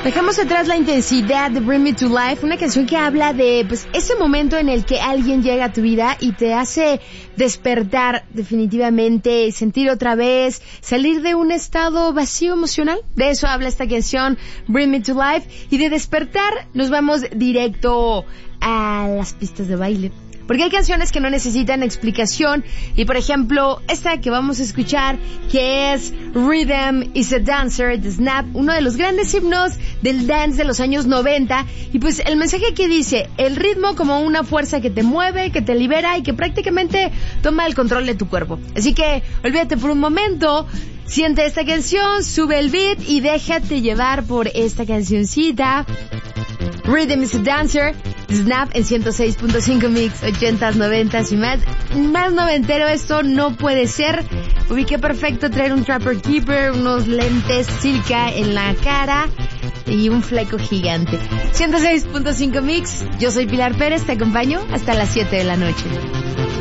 Dejamos atrás la intensidad de Bring Me to Life, una canción que habla de pues ese momento en el que alguien llega a tu vida y te hace despertar definitivamente, sentir otra vez, salir de un estado vacío emocional. De eso habla esta canción Bring Me to Life, y de despertar nos vamos directo a las pistas de baile. Porque hay canciones que no necesitan explicación, y por ejemplo, esta que vamos a escuchar, que es Rhythm is a Dancer de Snap, uno de los grandes himnos del dance de los años 90, y pues el mensaje que dice, el ritmo como una fuerza que te mueve, que te libera y que prácticamente toma el control de tu cuerpo. Así que, olvídate por un momento, siente esta canción, sube el beat y déjate llevar por esta cancioncita. Rhythm is a Dancer, Snap en 106.5 Mix, 80s, 90s y más noventero esto no puede ser. Ubiqué perfecto traer un Trapper Keeper, unos lentes Silca en la cara y un fleco gigante. 106.5 Mix, yo soy Pilar Pérez, te acompaño hasta las 7 de la noche.